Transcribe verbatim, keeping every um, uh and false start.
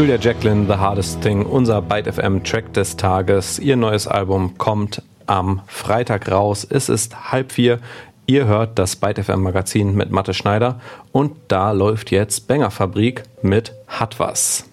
Julia Jacqueline, The Hardest Thing, unser Byte F M Track des Tages. Ihr neues Album kommt am Freitag raus. Es ist halb vier. Ihr hört das Byte F M Magazin mit Mathe Schneider und da läuft jetzt Banger Fabrik mit Hat was.